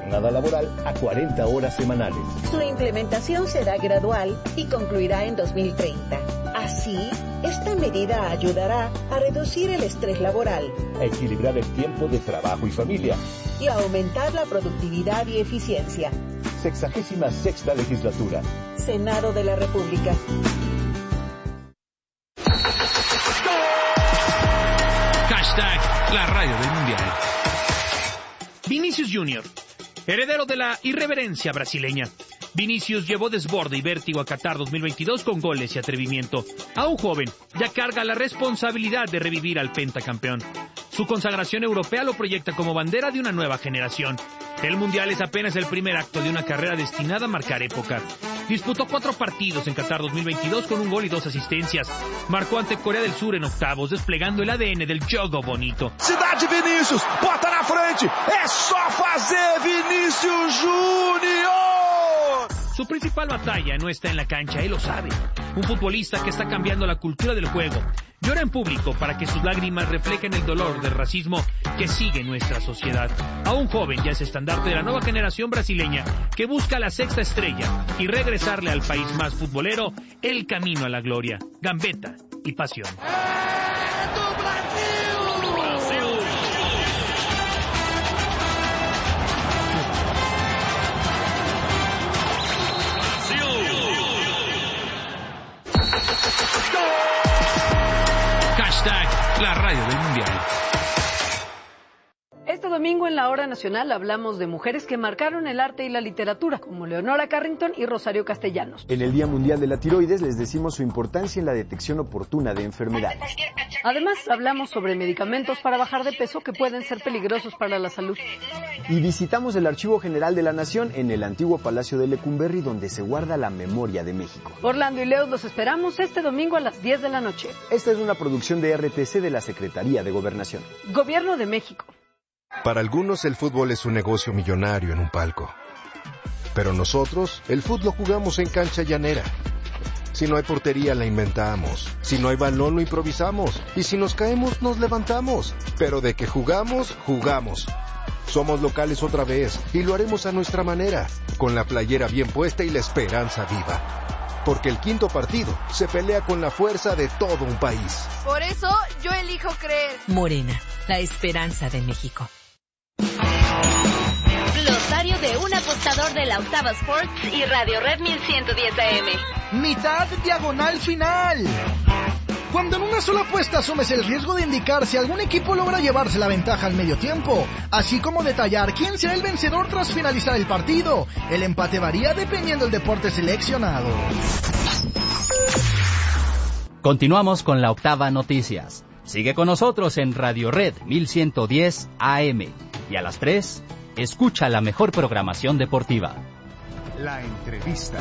jornada laboral a 40 horas semanales. Su implementación será gradual y concluirá en 2030. Así, esta medida ayudará a reducir el estrés laboral, a equilibrar el tiempo de trabajo y familia y a aumentar la productividad y eficiencia. 66ª legislatura. Senado de la República. Hashtag la radio del mundial. Vinicius Jr., heredero de la irreverencia brasileña. Vinicius llevó desborde y vértigo a Qatar 2022 con goles y atrevimiento. Aún joven, ya carga la responsabilidad de revivir al pentacampeón. Su consagración europea lo proyecta como bandera de una nueva generación. El Mundial es apenas el primer acto de una carrera destinada a marcar época. Disputó 4 partidos en Qatar 2022 con 1 gol y 2 asistencias. Marcó ante Corea del Sur en octavos, desplegando el ADN del jogo bonito. Cidade Vinícius, bota na frente, é só fazer Vinícius Júnior. Su principal batalla no está en la cancha, él lo sabe. Un futbolista que está cambiando la cultura del juego. Llora en público para que sus lágrimas reflejen el dolor del racismo que sigue en nuestra sociedad. Aún joven ya es estandarte de la nueva generación brasileña que busca la 6ª estrella y regresarle al país más futbolero el camino a la gloria, gambeta y pasión. Hashtag la radio del mundial. Este domingo en la Hora Nacional hablamos de mujeres que marcaron el arte y la literatura, como Leonora Carrington y Rosario Castellanos. En el Día Mundial de la Tiroides les decimos su importancia en la detección oportuna de enfermedades. Además, hablamos sobre medicamentos para bajar de peso que pueden ser peligrosos para la salud. Y visitamos el Archivo General de la Nación en el antiguo Palacio de Lecumberri, donde se guarda la memoria de México. Orlando y Leo los esperamos este domingo a las 10 de la noche. Esta es una producción de RTC de la Secretaría de Gobernación. Gobierno de México. Para algunos el fútbol es un negocio millonario en un palco. Pero nosotros, el fútbol lo jugamos en cancha llanera. Si no hay portería, la inventamos. Si no hay balón, lo improvisamos. Y si nos caemos, nos levantamos. Pero de que jugamos, jugamos. Somos locales otra vez y lo haremos a nuestra manera, con la playera bien puesta y la esperanza viva. Porque el 5º partido se pelea con la fuerza de todo un país. Por eso yo elijo creer. Morena, la esperanza de México. Glosario de un apostador de la Octava Sports y Radio Red 1110 AM. Mitad diagonal final. Cuando en una sola apuesta asumes el riesgo de indicar si algún equipo logra llevarse la ventaja al medio tiempo, así como detallar quién será el vencedor tras finalizar el partido. El empate varía dependiendo del deporte seleccionado. Continuamos con la Octava Noticias. Sigue con nosotros en Radio Red 1110 AM. Y a las 3, escucha la mejor programación deportiva. La entrevista.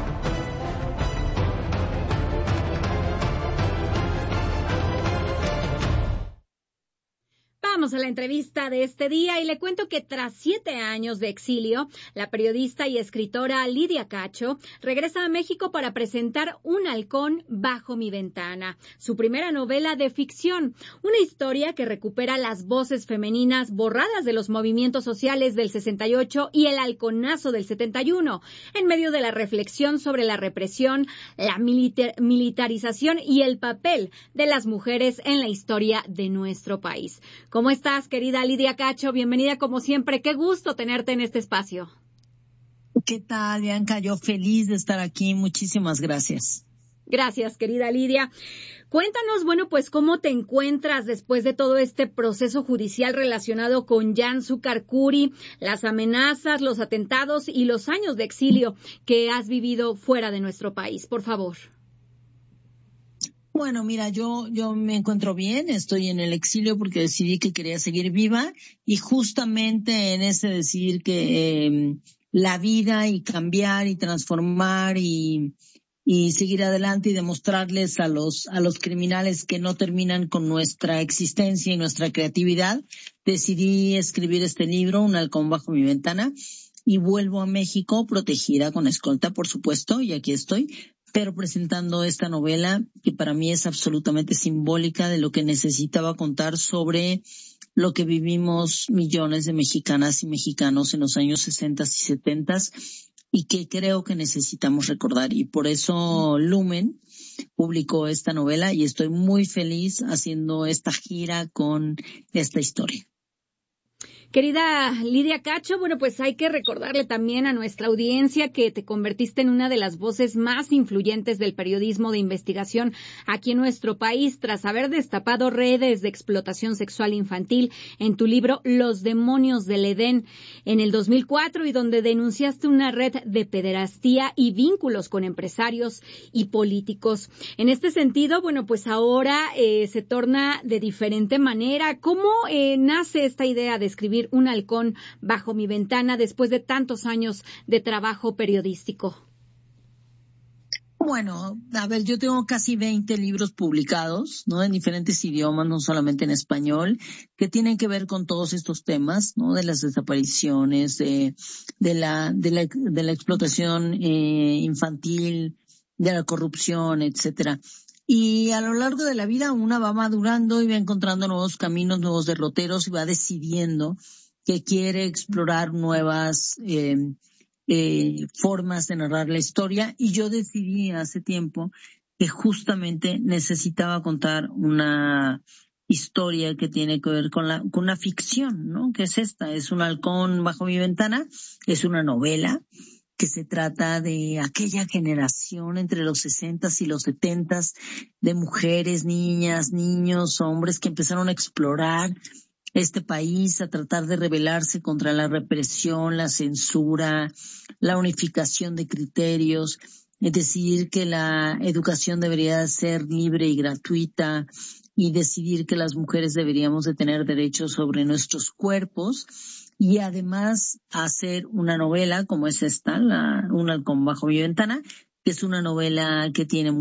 Vamos a la entrevista de este día y le cuento que tras 7 años de exilio, la periodista y escritora Lidia Cacho regresa a México para presentar Un halcón bajo mi ventana, su primera novela de ficción, una historia que recupera las voces femeninas borradas de los movimientos sociales del 68 y el halconazo del 71, en medio de la reflexión sobre la represión, la militarización y el papel de las mujeres en la historia de nuestro país. ¿Cómo estás, querida Lidia Cacho? Bienvenida como siempre. Qué gusto tenerte en este espacio. ¿Qué tal, Bianca? Yo feliz de estar aquí. Muchísimas gracias. Gracias, querida Lidia. Cuéntanos, bueno, pues, ¿cómo te encuentras después de todo este proceso judicial relacionado con Jansu Karkuri, las amenazas, los atentados y los años de exilio que has vivido fuera de nuestro país? Por favor. Bueno, mira, yo me encuentro bien, estoy en el exilio porque decidí que quería seguir viva y justamente en ese decidir que la vida y cambiar y transformar y seguir adelante y demostrarles a los criminales que no terminan con nuestra existencia y nuestra creatividad, decidí escribir este libro, Un halcón bajo mi ventana, y vuelvo a México protegida con escolta, por supuesto, y aquí estoy, pero presentando esta novela que para mí es absolutamente simbólica de lo que necesitaba contar sobre lo que vivimos millones de mexicanas y mexicanos en los años 60 y 70 y que creo que necesitamos recordar. Y por eso Lumen publicó esta novela y estoy muy feliz haciendo esta gira con esta historia. Querida Lidia Cacho, bueno, pues hay que recordarle también a nuestra audiencia que te convertiste en una de las voces más influyentes del periodismo de investigación aquí en nuestro país tras haber destapado redes de explotación sexual infantil en tu libro Los demonios del Edén en el 2004 y donde denunciaste una red de pederastía y vínculos con empresarios y políticos. En este sentido, bueno, pues ahora se torna de diferente manera. ¿Cómo nace esta idea de escribir Un halcón bajo mi ventana después de tantos años de trabajo periodístico? Bueno, a ver, yo tengo casi 20 libros publicados, ¿no? En diferentes idiomas, no solamente en español, que tienen que ver con todos estos temas, ¿no? De las desapariciones, de la explotación infantil, de la corrupción, etcétera. Y a lo largo de la vida una va madurando y va encontrando nuevos caminos, nuevos derroteros y va decidiendo que quiere explorar nuevas formas de narrar la historia. Y yo decidí hace tiempo que justamente necesitaba contar una historia que tiene que ver con una ficción, ¿no? ¿Qué es esta? Es Un halcón bajo mi ventana, es una novela que se trata de aquella generación entre los 60s y los 70s de mujeres, niñas, niños, hombres que empezaron a explorar este país, a tratar de rebelarse contra la represión, la censura, la unificación de criterios, es decidir que la educación debería ser libre y gratuita y decidir que las mujeres deberíamos de tener derechos sobre nuestros cuerpos. Y además hacer una novela como es esta, Un halcón bajo mi ventana, que es una novela que tiene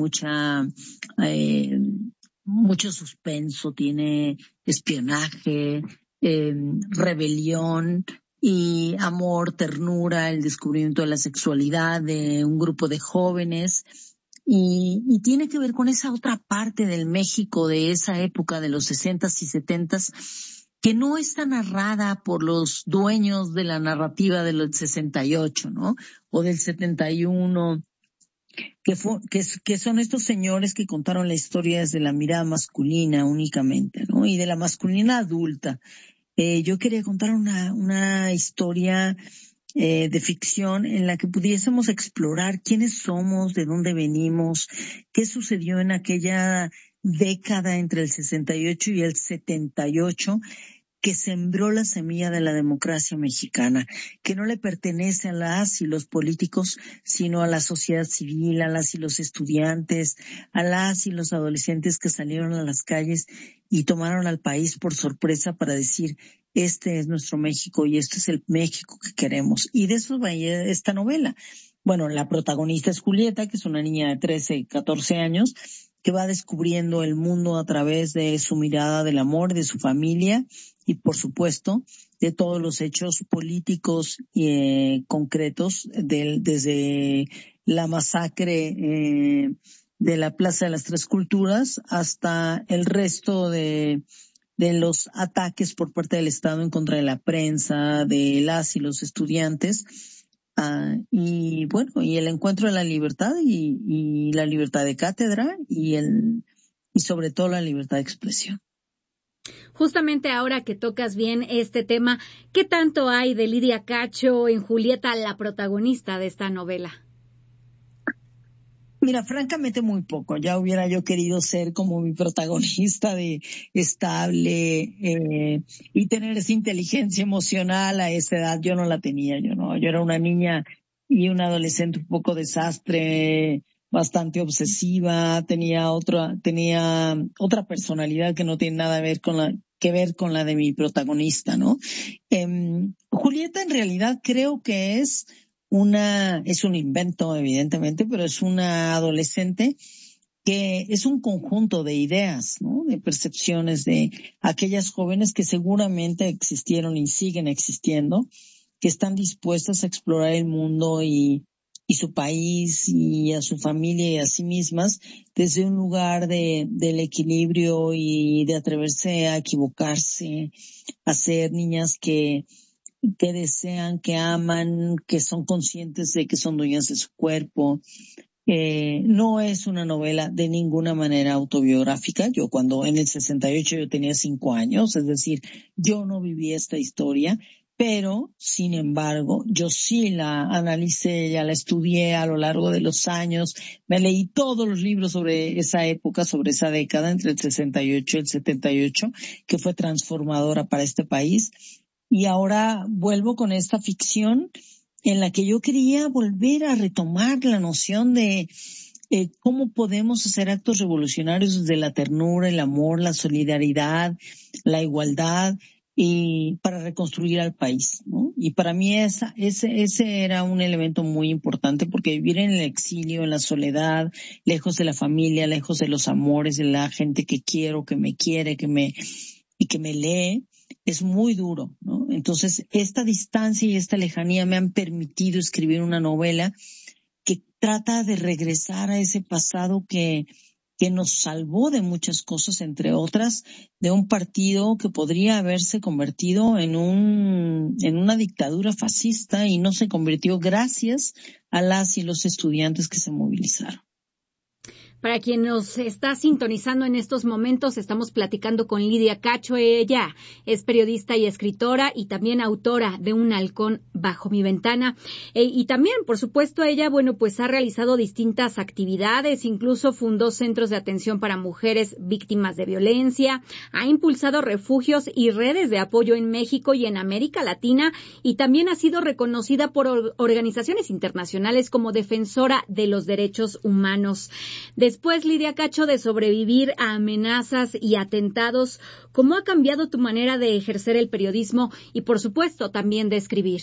mucho suspenso, tiene espionaje, rebelión y amor, ternura, el descubrimiento de la sexualidad de un grupo de jóvenes. Y tiene que ver con esa otra parte del México de esa época de los 60s y 70s, que no está narrada por los dueños de la narrativa del 68, ¿no? O del 71, que son estos señores que contaron la historia desde la mirada masculina únicamente, ¿no? Y de la masculina adulta. Yo quería contar una historia de ficción en la que pudiésemos explorar quiénes somos, de dónde venimos, qué sucedió en aquella década entre el 68 y el 78 que sembró la semilla de la democracia mexicana, que no le pertenece a las y los políticos, sino a la sociedad civil, a las y los estudiantes, a las y los adolescentes que salieron a las calles y tomaron al país por sorpresa para decir, este es nuestro México y este es el México que queremos. Y de eso va esta novela. Bueno, la protagonista es Julieta, que es una niña de 13, 14 años, que va descubriendo el mundo a través de su mirada del amor, de su familia y, por supuesto, de todos los hechos políticos concretos desde la masacre de la Plaza de las Tres Culturas hasta el resto de los ataques por parte del Estado en contra de la prensa, de las y los estudiantes. Y bueno, y el encuentro de la libertad y la libertad de cátedra y sobre todo la libertad de expresión. Justamente ahora que tocas bien este tema, ¿qué tanto hay de Lidia Cacho en Julieta, la protagonista de esta novela? Mira, francamente muy poco. Ya hubiera yo querido ser como mi protagonista de estable y tener esa inteligencia emocional a esa edad. Yo no la tenía, yo era una niña y una adolescente un poco desastre, bastante obsesiva, tenía otra personalidad que no tiene nada que ver con la de mi protagonista, ¿no? Julieta en realidad creo que es un invento, evidentemente, pero es una adolescente que es un conjunto de ideas, ¿no? De percepciones de aquellas jóvenes que seguramente existieron y siguen existiendo, que están dispuestas a explorar el mundo y su país y a su familia y a sí mismas desde un lugar del equilibrio y de atreverse a equivocarse, a ser niñas que desean, que aman, que son conscientes de que son dueñas de su cuerpo. No es una novela de ninguna manera autobiográfica. Yo cuando en el 68 yo tenía 5 años, es decir, yo no viví esta historia. Pero, sin embargo, yo sí la analicé, ya la estudié a lo largo de los años, me leí todos los libros sobre esa época, sobre esa década, entre el 68 y el 78, que fue transformadora para este país. Y ahora vuelvo con esta ficción en la que yo quería volver a retomar la noción de cómo podemos hacer actos revolucionarios desde la ternura, el amor, la solidaridad, la igualdad, y para reconstruir al país, ¿no? Y para mí ese era un elemento muy importante, porque vivir en el exilio, en la soledad, lejos de la familia, lejos de los amores, de la gente que quiero, que me quiere, y que me lee, es muy duro, ¿no? Entonces, esta distancia y esta lejanía me han permitido escribir una novela que trata de regresar a ese pasado que nos salvó de muchas cosas, entre otras, de un partido que podría haberse convertido en una dictadura fascista, y no se convirtió gracias a las y los estudiantes que se movilizaron. Para quien nos está sintonizando en estos momentos, estamos platicando con Lidia Cacho. Ella es periodista y escritora y también autora de Un halcón bajo mi ventana. Y también, por supuesto, ella, pues ha realizado distintas actividades, incluso fundó centros de atención para mujeres víctimas de violencia, ha impulsado refugios y redes de apoyo en México y en América Latina, y también ha sido reconocida por organizaciones internacionales como defensora de los derechos humanos. Después, Lidia Cacho, de sobrevivir a amenazas y atentados, ¿cómo ha cambiado tu manera de ejercer el periodismo y, por supuesto, también de escribir?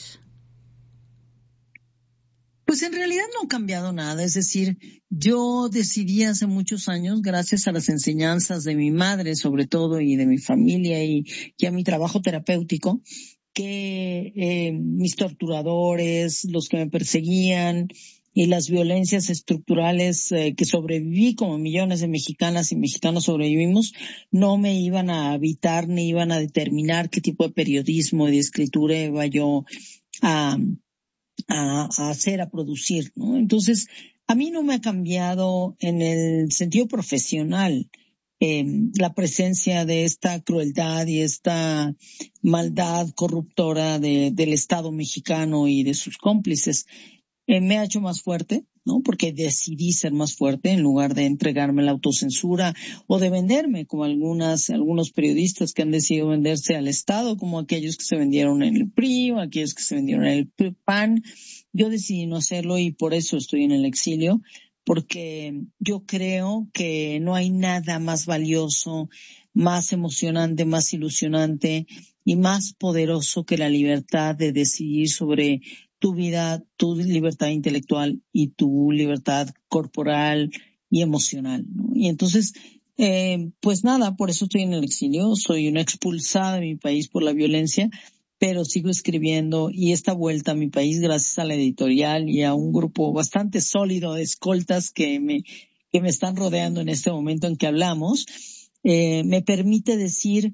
Pues en realidad no ha cambiado nada. Es decir, yo decidí hace muchos años, gracias a las enseñanzas de mi madre, sobre todo, y de mi familia y a mi trabajo terapéutico, que mis torturadores, los que me perseguían, y las violencias estructurales que sobreviví, como millones de mexicanas y mexicanos sobrevivimos, no me iban a habitar ni iban a determinar qué tipo de periodismo y de escritura iba yo a hacer, a producir, ¿no? Entonces, a mí no me ha cambiado en el sentido profesional la presencia de esta crueldad y esta maldad corruptora del Estado mexicano y de sus cómplices. Me ha hecho más fuerte, ¿no? Porque decidí ser más fuerte en lugar de entregarme a la autocensura o de venderme, como algunos periodistas que han decidido venderse al Estado, como aquellos que se vendieron en el PRI o aquellos que se vendieron en el PAN. Yo decidí no hacerlo y por eso estoy en el exilio, porque yo creo que no hay nada más valioso, más emocionante, más ilusionante y más poderoso que la libertad de decidir sobre tu vida, tu libertad intelectual y tu libertad corporal y emocional, ¿no? Y entonces, pues nada, por eso estoy en el exilio. Soy una expulsada de mi país por la violencia, pero sigo escribiendo, y esta vuelta a mi país, gracias a la editorial y a un grupo bastante sólido de escoltas que me están rodeando en este momento en que hablamos, me permite decir,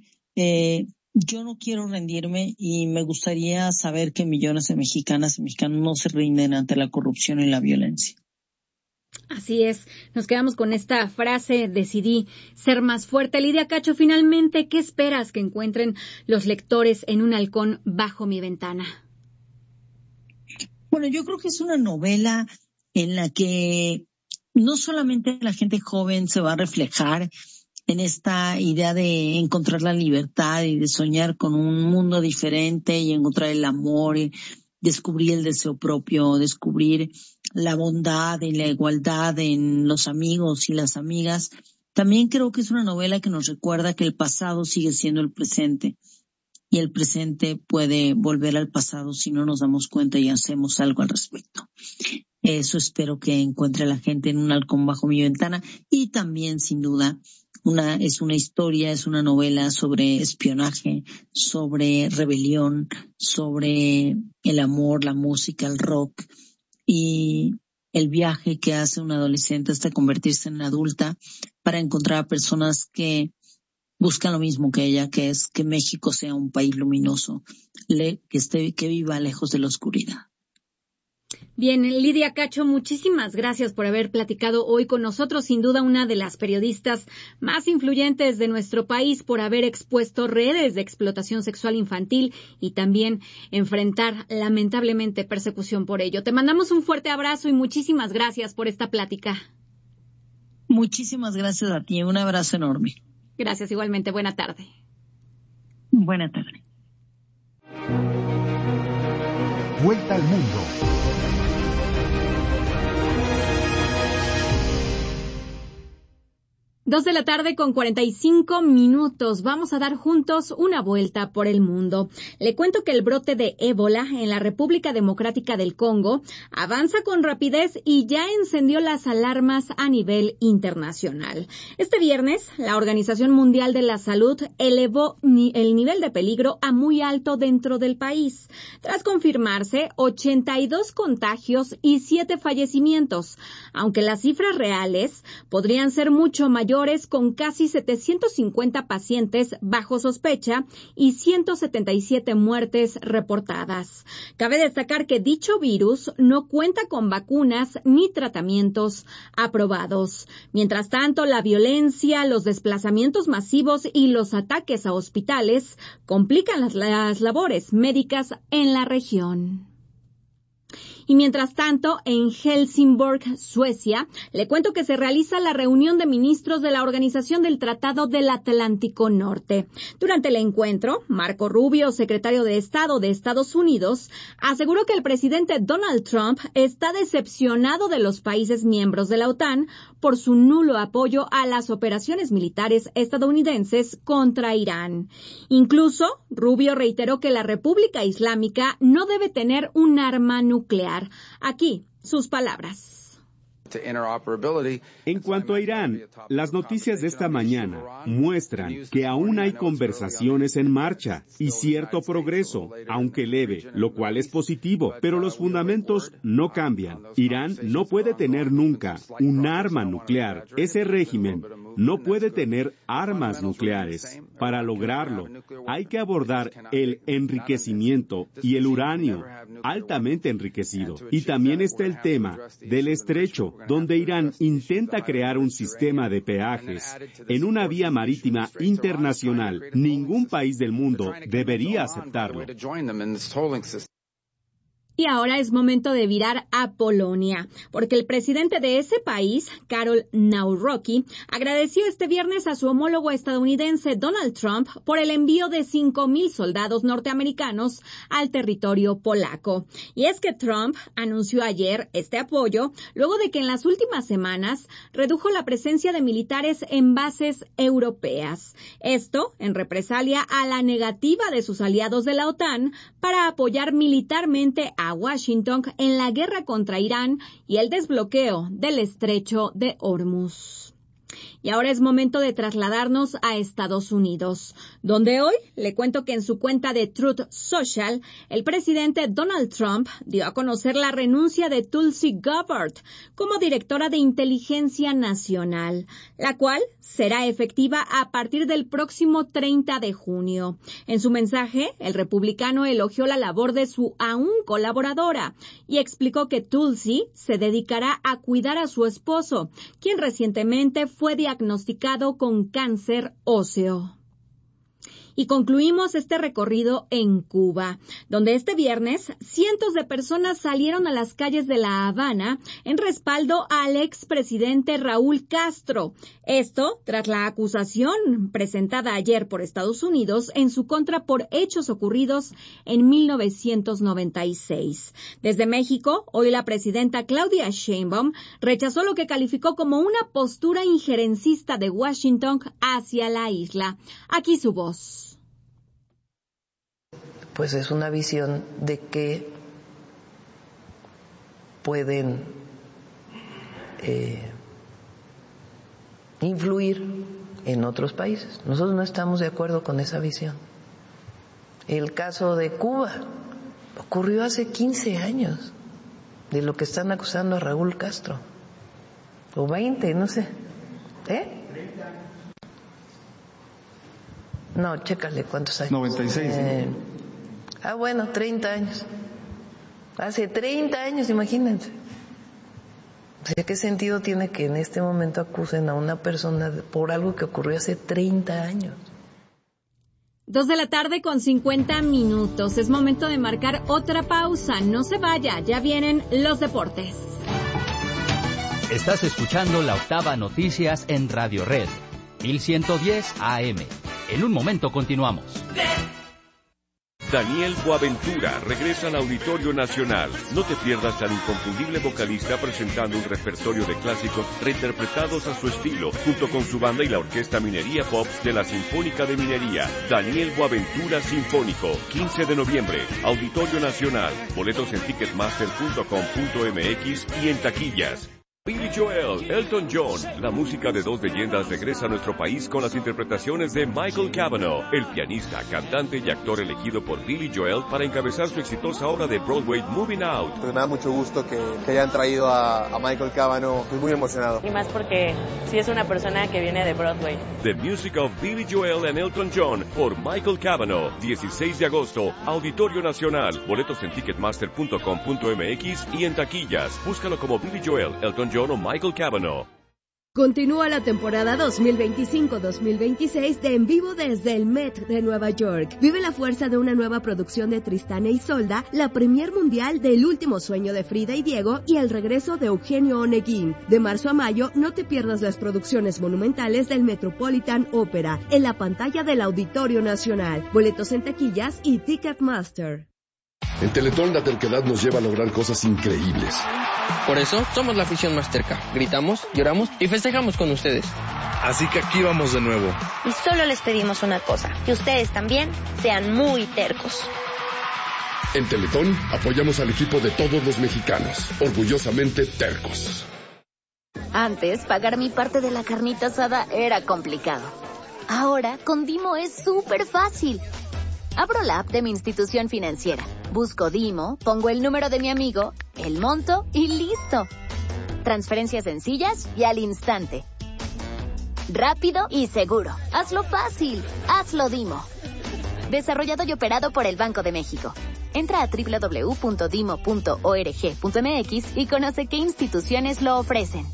yo no quiero rendirme, y me gustaría saber que millones de mexicanas y mexicanos no se rinden ante la corrupción y la violencia. Así es, nos quedamos con esta frase, decidí ser más fuerte. Lidia Cacho, finalmente, ¿qué esperas que encuentren los lectores en Un halcón bajo mi ventana? Bueno, yo creo que es una novela en la que no solamente la gente joven se va a reflejar en esta idea de encontrar la libertad y de soñar con un mundo diferente y encontrar el amor, y descubrir el deseo propio, descubrir la bondad y la igualdad en los amigos y las amigas. También creo que es una novela que nos recuerda que el pasado sigue siendo el presente, y el presente puede volver al pasado si no nos damos cuenta y hacemos algo al respecto. Eso espero que encuentre la gente en Un halcón bajo mi ventana. Y también, sin duda, es una historia, es una novela sobre espionaje, sobre rebelión, sobre el amor, la música, el rock, y el viaje que hace una adolescente hasta convertirse en adulta para encontrar a personas que buscan lo mismo que ella, que es que México sea un país luminoso, que viva lejos de la oscuridad. Bien, Lidia Cacho, muchísimas gracias por haber platicado hoy con nosotros. Sin duda, una de las periodistas más influyentes de nuestro país por haber expuesto redes de explotación sexual infantil y también enfrentar, lamentablemente, persecución por ello. Te mandamos un fuerte abrazo y muchísimas gracias por esta plática. Muchísimas gracias a ti. Un abrazo enorme. Gracias, igualmente. Buena tarde. Buena tarde. Vuelta al mundo. 2:45 p.m. Vamos a dar juntos una vuelta por el mundo. Le cuento que el brote de ébola en la República Democrática del Congo avanza con rapidez y ya encendió las alarmas a nivel internacional. Este viernes, la Organización Mundial de la Salud elevó el nivel de peligro a muy alto dentro del país, tras confirmarse 82 contagios y 7 fallecimientos, aunque las cifras reales podrían ser mucho mayores, con casi 750 pacientes bajo sospecha y 177 muertes reportadas. Cabe destacar que dicho virus no cuenta con vacunas ni tratamientos aprobados. Mientras tanto, la violencia, los desplazamientos masivos y los ataques a hospitales complican las labores médicas en la región. Y mientras tanto, en Helsingborg, Suecia, le cuento que se realiza la reunión de ministros de la Organización del Tratado del Atlántico Norte. Durante el encuentro, Marco Rubio, secretario de Estado de Estados Unidos, aseguró que el presidente Donald Trump está decepcionado de los países miembros de la OTAN por su nulo apoyo a las operaciones militares estadounidenses contra Irán. Incluso, Rubio reiteró que la República Islámica no debe tener un arma nuclear. Aquí, sus palabras. En cuanto a Irán, las noticias de esta mañana muestran que aún hay conversaciones en marcha y cierto progreso, aunque leve, lo cual es positivo, pero los fundamentos no cambian. Irán no puede tener nunca un arma nuclear. Ese régimen no puede tener armas nucleares. Para lograrlo, hay que abordar el enriquecimiento y el uranio altamente enriquecido. Y también está el tema del estrecho, donde Irán intenta crear un sistema de peajes en una vía marítima internacional. Ningún país del mundo debería aceptarlo. Y ahora es momento de virar a Polonia, porque el presidente de ese país, Karol Nawrocki, agradeció este viernes a su homólogo estadounidense Donald Trump por el envío de 5,000 soldados norteamericanos al territorio polaco. Y es que Trump anunció ayer este apoyo luego de que en las últimas semanas redujo la presencia de militares en bases europeas. Esto en represalia a la negativa de sus aliados de la OTAN para apoyar militarmente a Washington en la guerra contra Irán y el desbloqueo del estrecho de Hormuz. Y ahora es momento de trasladarnos a Estados Unidos, donde hoy le cuento que en su cuenta de Truth Social, el presidente Donald Trump dio a conocer la renuncia de Tulsi Gabbard como directora de Inteligencia Nacional, la cual será efectiva a partir del próximo 30 de junio. En su mensaje, el republicano elogió la labor de su aún colaboradora y explicó que Tulsi se dedicará a cuidar a su esposo, quien recientemente fue diagnosticado con cáncer óseo. Y concluimos este recorrido en Cuba, donde este viernes cientos de personas salieron a las calles de La Habana en respaldo al expresidente Raúl Castro. Esto tras la acusación presentada ayer por Estados Unidos en su contra por hechos ocurridos en 1996. Desde México, hoy la presidenta Claudia Sheinbaum rechazó lo que calificó como una postura injerencista de Washington hacia la isla. Aquí su voz. Pues es una visión de que pueden influir en otros países. Nosotros no estamos de acuerdo con esa visión. El caso de Cuba ocurrió hace 15 años. de lo que están acusando a Raúl Castro. O 20, no sé. No, chécale cuántos años. 96. Bueno, 30 años. Hace 30 años, imagínense. O sea, ¿qué sentido tiene que en este momento acusen a una persona por algo que ocurrió hace 30 años? 2:50 p.m. Es momento de marcar otra pausa. No se vaya, ya vienen los deportes. Estás escuchando La Octava Noticias en Radio Red, 1110 AM. En un momento continuamos. Daniel Boaventura regresa al Auditorio Nacional. No te pierdas al inconfundible vocalista presentando un repertorio de clásicos reinterpretados a su estilo, junto con su banda y la Orquesta Minería Pop de la Sinfónica de Minería. Daniel Boaventura Sinfónico, 15 de noviembre, Auditorio Nacional. Boletos en ticketmaster.com.mx y en taquillas. Billy Joel, Elton John, la música de dos leyendas regresa a nuestro país con las interpretaciones de Michael Cavanaugh, el pianista, cantante y actor elegido por Billy Joel para encabezar su exitosa obra de Broadway Moving Out. Pues me da mucho gusto que hayan traído a Michael Cavanaugh, estoy muy emocionado. Y más porque sí es una persona que viene de Broadway. The Music of Billy Joel and Elton John por Michael Cavanaugh, 16 de agosto, Auditorio Nacional. Boletos en ticketmaster.com.mx y en taquillas. Búscalo como Billy Joel, Elton John o Michael Cavanaugh. Continúa la temporada 2025-2026 de En Vivo desde el Met de Nueva York. Vive la fuerza de una nueva producción de Tristán e Isolda, la premier mundial de El último sueño de Frida y Diego y el regreso de Eugenio Oneguín. De marzo a mayo, no te pierdas las producciones monumentales del Metropolitan Opera en la pantalla del Auditorio Nacional. Boletos en taquillas y Ticketmaster. En Teletón la terquedad nos lleva a lograr cosas increíbles. Por eso somos la afición más terca. Gritamos, lloramos y festejamos con ustedes. Así que aquí vamos de nuevo. Y solo les pedimos una cosa, que ustedes también sean muy tercos. En Teletón apoyamos al equipo de todos los mexicanos, orgullosamente tercos. Antes, pagar mi parte de la carnita asada era complicado. Ahora, con Dimo es súper fácil. Abro la app de mi institución financiera, busco Dimo, pongo el número de mi amigo, el monto y listo. Transferencias sencillas y al instante. Rápido y seguro. Hazlo fácil. Hazlo Dimo. Desarrollado y operado por el Banco de México. Entra a www.dimo.org.mx y conoce qué instituciones lo ofrecen.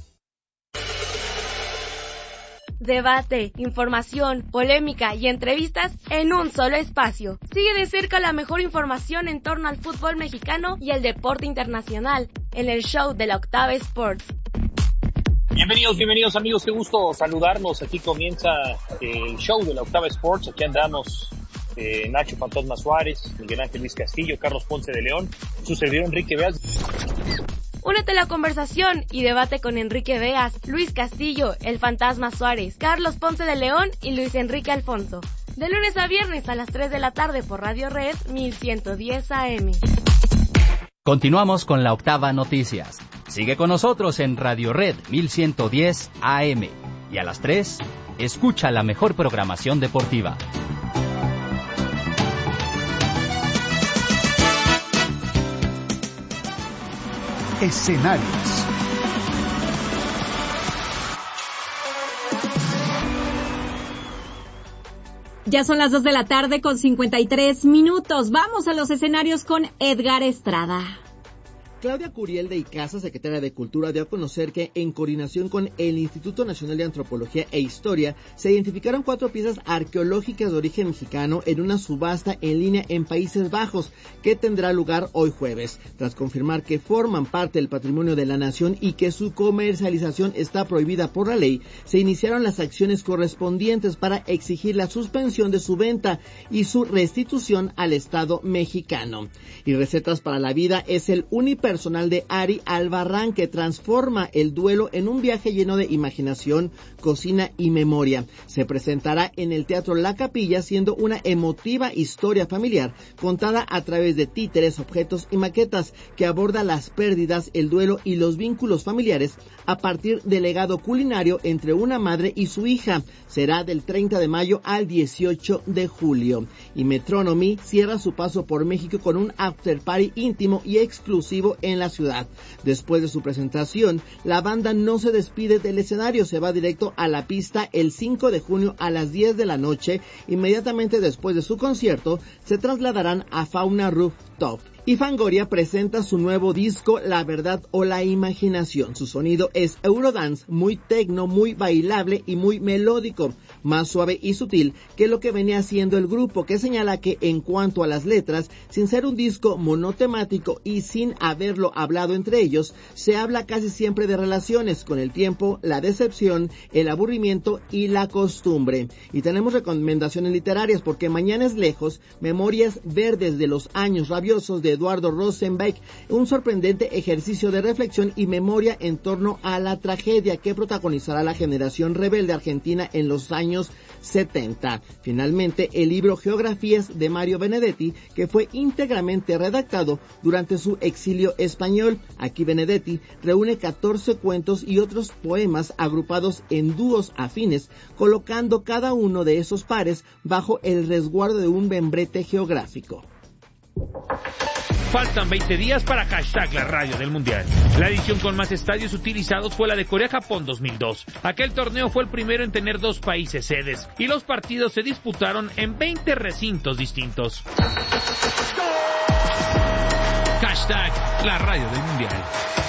Debate, información, polémica y entrevistas en un solo espacio. Sigue de cerca la mejor información en torno al fútbol mexicano y el deporte internacional en el show de La Octava Sports. Bienvenidos amigos, qué gusto saludarnos. Aquí comienza el show de La Octava Sports. Aquí andamos Nacho Fantasma Suárez, Miguel Ángel Luis Castillo, Carlos Ponce de León, su servidor Enrique Beas. Únete a la conversación y debate con Enrique Beas, Luis Castillo, el Fantasma Suárez, Carlos Ponce de León y Luis Enrique Alfonso. De lunes a viernes a las 3 de la tarde por Radio Red 1110 AM. Continuamos con La Octava Noticias. Sigue con nosotros en Radio Red 1110 AM. Y a las 3, escucha la mejor programación deportiva. Escenarios. Ya son las 2:53 p.m. Vamos a los escenarios con Edgar Estrada. Claudia Curiel de Icaza, secretaria de Cultura, dio a conocer que en coordinación con el Instituto Nacional de Antropología e Historia se identificaron 4 piezas arqueológicas de origen mexicano en una subasta en línea en Países Bajos que tendrá lugar hoy jueves. Tras confirmar que forman parte del patrimonio de la nación y que su comercialización está prohibida por la ley, se iniciaron las acciones correspondientes para exigir la suspensión de su venta y su restitución al Estado mexicano. Y Recetas para la Vida es el unipersonal de Ari Albarrán que transforma el duelo en un viaje lleno de imaginación, cocina y memoria. Se presentará en el Teatro La Capilla siendo una emotiva historia familiar contada a través de títeres, objetos y maquetas que aborda las pérdidas, el duelo y los vínculos familiares a partir del legado culinario entre una madre y su hija. Será del 30 de mayo al 18 de julio. Y Metronomy cierra su paso por México con un after party íntimo y exclusivo en la ciudad. Después de su presentación, la banda no se despide del escenario, se va directo a la pista el 5 de junio a las 10 de la noche. Inmediatamente después de su concierto, se trasladarán a Fauna Rooftop. Y Fangoria presenta su nuevo disco La Verdad o la Imaginación. Su sonido es Eurodance, muy tecno, muy bailable y muy melódico, más suave y sutil que lo que venía haciendo el grupo, que señala que en cuanto a las letras, sin ser un disco monotemático y sin haberlo hablado entre ellos, se habla casi siempre de relaciones con el tiempo, la decepción, el aburrimiento y la costumbre. Y tenemos recomendaciones literarias porque Mañana es lejos, Memorias verdes de los años rabiosos de Eduardo Rosenbeck, un sorprendente ejercicio de reflexión y memoria en torno a la tragedia que protagonizará la generación rebelde argentina en los años 70. Finalmente, el libro Geografías de Mario Benedetti, que fue íntegramente redactado durante su exilio español. Aquí Benedetti reúne 14 cuentos y otros poemas agrupados en dúos afines, colocando cada uno de esos pares bajo el resguardo de un membrete geográfico. Faltan 20 días para hashtag la radio del Mundial. La edición con más estadios utilizados fue la de Corea-Japón 2002. Aquel torneo fue el primero en tener 2 países sedes y los partidos se disputaron en 20 recintos distintos. Hashtag la radio del Mundial.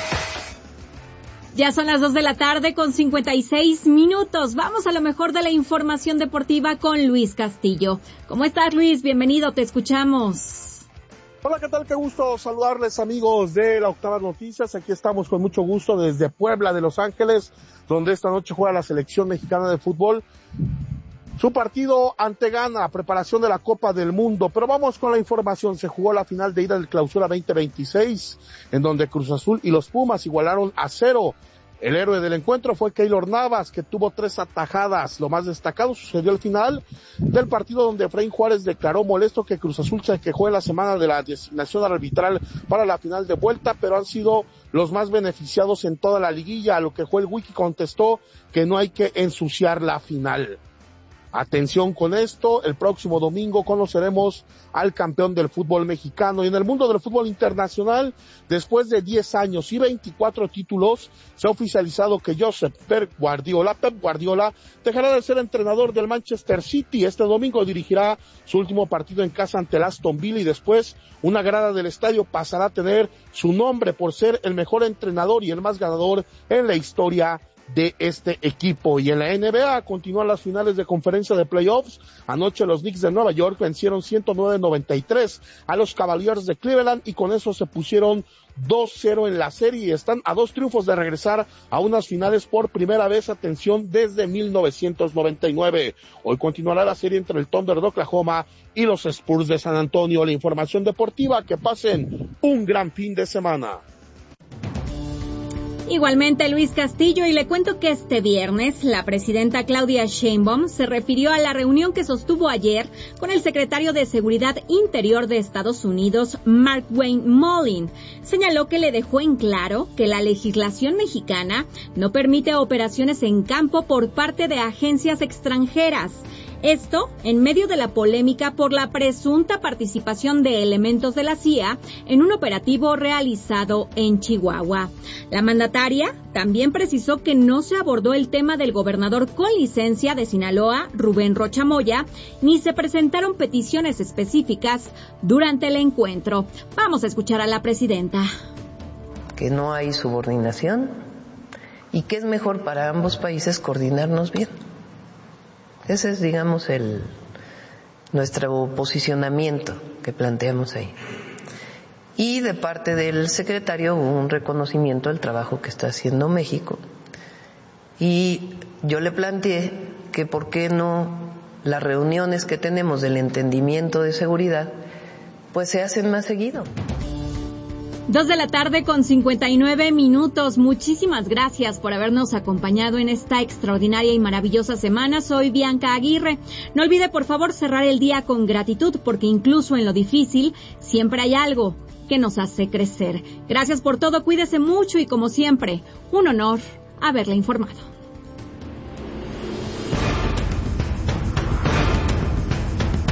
Ya son las 2 de la tarde con 56 minutos. Vamos a lo mejor de la información deportiva con Luis Castillo. ¿Cómo estás, Luis? Bienvenido, te escuchamos. Hola, ¿qué tal? Qué gusto saludarles, amigos de la Octava Noticias. Aquí estamos con mucho gusto desde Puebla de Los Ángeles, donde esta noche juega la selección mexicana de fútbol. Su partido ante Ghana, preparación de la Copa del Mundo. Pero vamos con la información. Se jugó la final de ida del Clausura 2026, en donde Cruz Azul y los Pumas igualaron a 0. El héroe del encuentro fue Keylor Navas, que tuvo 3 atajadas. Lo más destacado sucedió al final del partido, donde Efraín Juárez declaró molesto que Cruz Azul se quejó en la semana de la designación arbitral para la final de vuelta, pero han sido los más beneficiados en toda la liguilla, a lo que Joel Wiki contestó que no hay que ensuciar la final. Atención con esto, el próximo domingo conoceremos al campeón del fútbol mexicano. Y en el mundo del fútbol internacional, después de 10 años y 24 títulos, se ha oficializado que Pep Guardiola, dejará de ser entrenador del Manchester City. Este domingo dirigirá su último partido en casa ante el Aston Villa y después una grada del estadio pasará a tener su nombre por ser el mejor entrenador y el más ganador en la historia de este equipo. Y en la NBA continúan las finales de conferencia de playoffs. Anoche los Knicks de Nueva York vencieron 109-93 a los Cavaliers de Cleveland y con eso se pusieron 2-0 en la serie y están a 2 triunfos de regresar a unas finales por primera vez, atención, desde 1999. Hoy continuará la serie entre el Thunder de Oklahoma y los Spurs de San Antonio. La información deportiva, que pasen un gran fin de semana. Igualmente Luis Castillo, y le cuento que este viernes la presidenta Claudia Sheinbaum se refirió a la reunión que sostuvo ayer con el secretario de Seguridad Interior de Estados Unidos, Mark Wayne Mullin. Señaló que le dejó en claro que la legislación mexicana no permite operaciones en campo por parte de agencias extranjeras. Esto en medio de la polémica por la presunta participación de elementos de la CIA en un operativo realizado en Chihuahua. La mandataria también precisó que no se abordó el tema del gobernador con licencia de Sinaloa, Rubén Rocha Moya, ni se presentaron peticiones específicas durante el encuentro. Vamos a escuchar a la presidenta. Que no hay subordinación y que es mejor para ambos países coordinarnos bien. Ese es, digamos, nuestro posicionamiento que planteamos ahí. Y de parte del secretario hubo un reconocimiento del trabajo que está haciendo México. Y yo le planteé que por qué no las reuniones que tenemos del entendimiento de seguridad, pues se hacen más seguido. 2 de la tarde con 59 minutos. Muchísimas gracias por habernos acompañado en esta extraordinaria y maravillosa semana. Soy Bianca Aguirre. No olvide, por favor, cerrar el día con gratitud, porque incluso en lo difícil siempre hay algo que nos hace crecer. Gracias por todo, cuídese mucho y, como siempre, un honor haberle informado.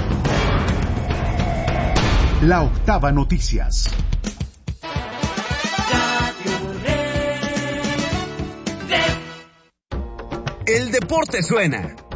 La Octava Noticias. El deporte suena.